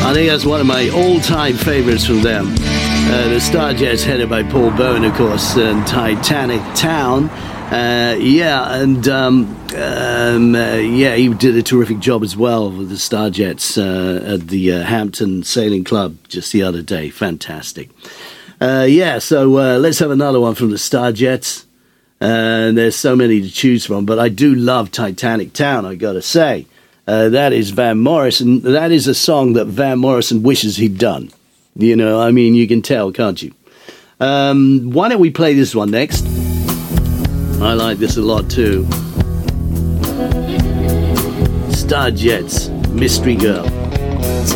I think that's one of my all-time favorites from them. The Starjets, headed by Paul Bowen, of course, and Titanic Town. He did a terrific job as well with the Starjets at the Hampton Sailing Club just the other day. Fantastic. Let's have another one from the Starjets. There's so many to choose from, but I do love Titanic Town, I gotta say. That is Van Morrison. That is a song that Van Morrison wishes he'd done. You know, I mean, you can tell, can't you? Why don't we play this one next? I like this a lot too. Starjets, Mystery Girl.